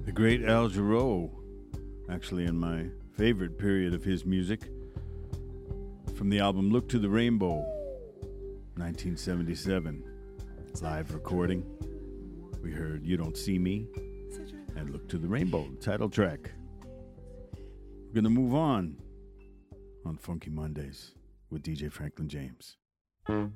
The great Al Jarreau, actually in my favorite period of his music, from the album Look to the Rainbow, 1977. Live recording. We heard You Don't See Me and Look to the Rainbow, title track. We're going to move on Funky Mondays with DJ Franklin James.